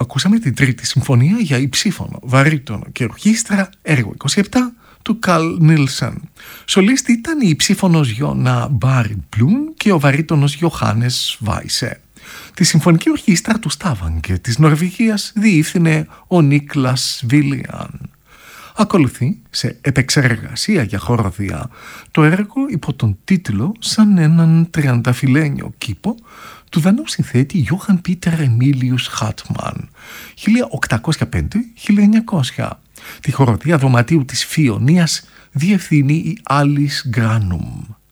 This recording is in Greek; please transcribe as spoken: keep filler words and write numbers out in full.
Ακούσαμε την τρίτη συμφωνία για υψίφωνο, βαρύτονο και ορχήστρα, έργο είκοσι επτά του Καλ Νίλσεν. Σολίστη ήταν η υψίφωνος Γιώνα Μπάρι Μπλουμ και ο βαρύτονος Γιωχάνες Βάισε. Τη συμφωνική ορχήστρα του Στάβανγκε της Νορβηγίας διεύθυνε ο Νίκλας Βίλιαν. Ακολουθεί σε επεξεργασία για χοροδία το έργο υπό τον τίτλο «Σαν έναν τριανταφυλένιο κήπο» του δανού συνθέτη Γιώχαν Πίτερ Εμίλιους Χάτμαν χίλια οκτακόσια πέντε με χίλια εννιακόσια. Τη χοροδία δωματίου της Φιωνίας διευθύνει η Άλις Γκράνουμ.